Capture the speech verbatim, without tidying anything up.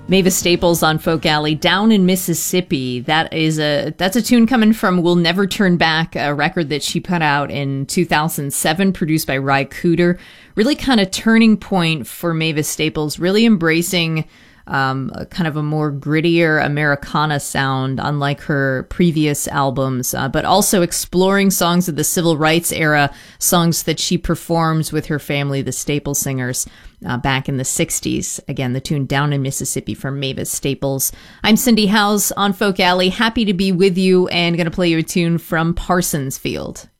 Mavis Staples on Folk Alley, Down in Mississippi. That is a that's a tune coming from We'll Never Turn Back, a record that she put out in two thousand seven, produced by Ry Cooder. Really kind of turning point for Mavis Staples, really embracing um, a kind of a more grittier Americana sound, unlike her previous albums, uh, but also exploring songs of the civil rights era, songs that she performs with her family, the Staples Singers. Uh, back in the sixties. Again, the tune Down in Mississippi from Mavis Staples. I'm Cindy Howes on Folk Alley. Happy to be with you and going to play you a tune from Parsons Field.